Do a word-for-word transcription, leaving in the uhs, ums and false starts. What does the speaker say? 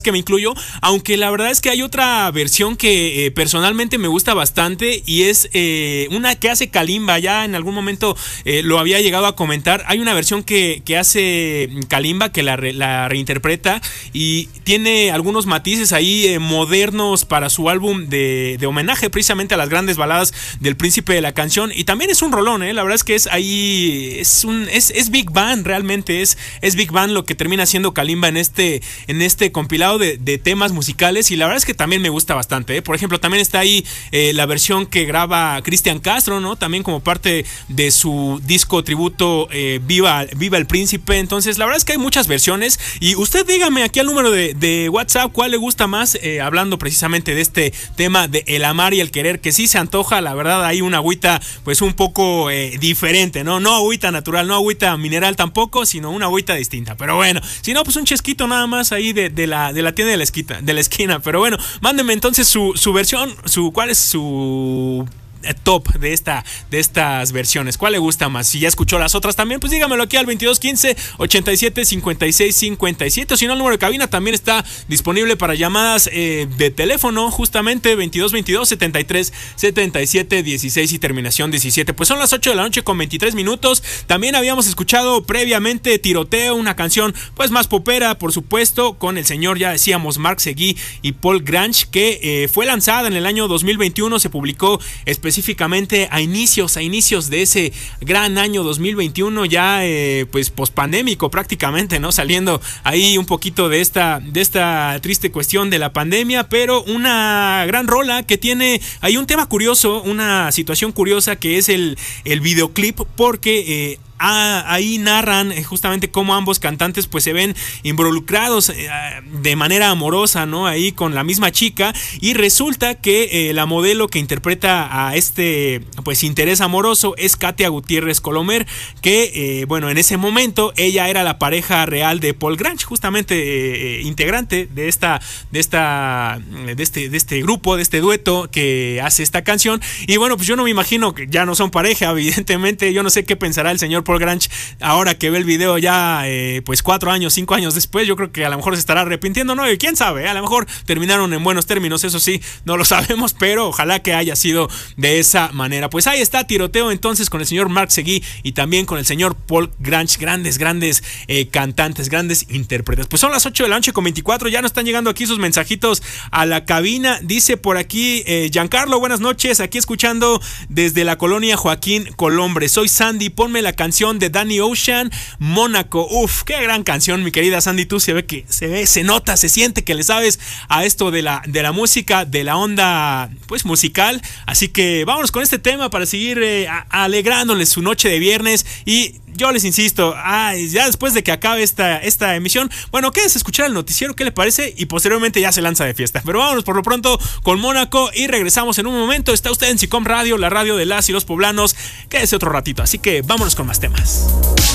que me incluyo, aunque la verdad es que hay otra versión que eh, personalmente me gusta bastante y es eh, una que hace Kalimba. Ya en algún momento eh, lo había llegado a comentar. Hay una versión que, que hace Kalimba que la, re, la reinterpreta y tiene algunos matices ahí eh, modernos para su álbum de, de homenaje precisamente a las grandes baladas del príncipe de la canción, y también es un rolón, eh, la verdad es que es ahí es un es, es Big Band, realmente es, es Big Band lo que termina siendo Kalimba en este, en este compilado De, de temas musicales, y la verdad es que también me gusta bastante, ¿eh? Por ejemplo, también está ahí eh, la versión que graba Cristian Castro, ¿no? También como parte de su disco tributo eh, Viva, Viva el Príncipe. Entonces, la verdad es que hay muchas versiones, y usted dígame aquí al número de, de WhatsApp cuál le gusta más, eh, hablando precisamente de este tema de el amar y el querer, que sí se antoja, la verdad, hay una agüita pues un poco eh, diferente, ¿no? No agüita natural, no agüita mineral tampoco, sino una agüita distinta. Pero bueno, si no, pues un chesquito nada más ahí de, de la de la tienda de la esquina, de la esquina. Pero bueno, mándenme entonces su, su versión, su cuál es su top de esta de estas versiones, cuál le gusta más. Si ya escuchó las otras también, pues dígamelo aquí al veintidós quince ochenta y siete cincuenta y seis cincuenta y siete, o si no, el número de cabina también está disponible para llamadas eh, de teléfono, justamente veintidós veintidós setenta y tres setenta y siete dieciséis y terminación diecisiete. Pues son las ocho de la noche con veintitrés minutos. También habíamos escuchado previamente Tiroteo, una canción pues más popera, por supuesto, con el señor, ya decíamos, Mark Seguí y Paul Grange, que eh, fue lanzada en el año dos mil veintiuno, se publicó específicamente específicamente a inicios, a inicios de ese gran año dos mil veintiuno, ya eh, pues pospandémico prácticamente, ¿no? Saliendo ahí un poquito de esta, de esta triste cuestión de la pandemia, pero una gran rola que tiene ahí un tema curioso, una situación curiosa, que es el, el videoclip, porque eh, Ah, ahí narran eh, justamente cómo ambos cantantes pues se ven involucrados eh, de manera amorosa, ¿no? Ahí con la misma chica, y resulta que eh, la modelo que interpreta a este pues interés amoroso es Katia Gutiérrez Colomer, que eh, bueno, en ese momento ella era la pareja real de Paul Grange, justamente eh, integrante de esta de esta de este de este grupo, de este dueto que hace esta canción. Y bueno, pues yo no me imagino que ya no son pareja, evidentemente. Yo no sé qué pensará el señor Paul Grange ahora que ve el video ya eh, pues cuatro años, cinco años después. Yo creo que a lo mejor se estará arrepintiendo, ¿no? Y quién sabe, a lo mejor terminaron en buenos términos, eso sí, no lo sabemos, pero ojalá que haya sido de esa manera. Pues ahí está Tiroteo entonces con el señor Mark Seguí y también con el señor Paul Grange, grandes, grandes eh, cantantes, grandes intérpretes. Pues son las ocho de la noche con veinticuatro, ya nos están llegando aquí sus mensajitos a la cabina. Dice por aquí eh, Giancarlo, buenas noches, aquí escuchando desde la colonia Joaquín Colombre. Soy Sandy, ponme la canción de Danny Ocean, Mónaco. Uf, qué gran canción, mi querida Sandy. Tú se ve que se ve, se nota, se siente que le sabes a esto de la, de la música, de la onda pues musical. Así que vámonos con este tema para seguir eh, alegrándoles su noche de viernes. Y yo les insisto, ay, ya después de que acabe esta, esta emisión, bueno, quédese a escuchar el noticiero, ¿qué le parece? Y posteriormente ya se lanza de fiesta. Pero vámonos por lo pronto con Mónaco y regresamos en un momento. Está usted en SICOM Radio, la radio de las y los poblanos. Quédese otro ratito, así que vámonos con más temas.